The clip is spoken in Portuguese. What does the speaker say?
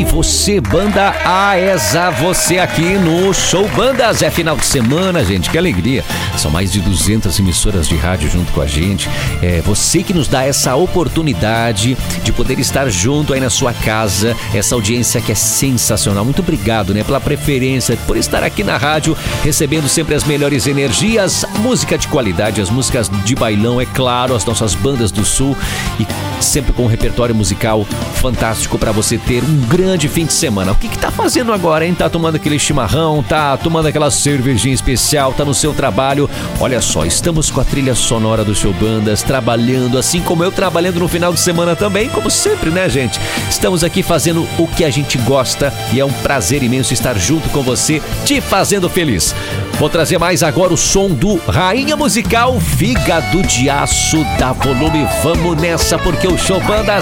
e você, banda AESA, você aqui no Show Bandas. É final de semana, gente, que alegria. São mais de 200 emissoras de rádio junto com a gente. É você que nos dá essa oportunidade de poder estar junto aí na sua casa, essa audiência que é sensacional. Muito obrigado, né, pela preferência, por estar aqui na rádio, recebendo sempre as melhores energias, música de qualidade, as músicas de bailão, é claro, as nossas bandas do Sul, e sempre com um repertório musical fantástico para você ter um grande fim de semana. O que tá fazendo agora, hein? Tá tomando aquele chimarrão, tá tomando aquela cervejinha especial, tá no seu trabalho? Olha só, estamos com a trilha sonora do Show Bandas, trabalhando, assim como eu trabalhando no final de semana também, como sempre, né, gente? Estamos aqui fazendo o que a gente gosta e é um prazer imenso estar junto com você, te fazendo feliz. Vou trazer mais agora o som do Rainha Musical, Fígado de Aço, dá volume, vamos nessa, porque o Show Bandas